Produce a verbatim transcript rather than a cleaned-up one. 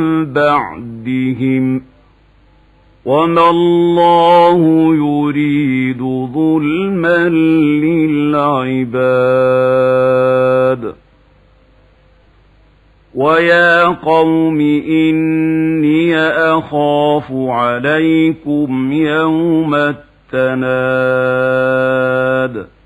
بعدهم وما الله يريد ظلما للعباد. ويا قوم إني أخاف عليكم يوم التناد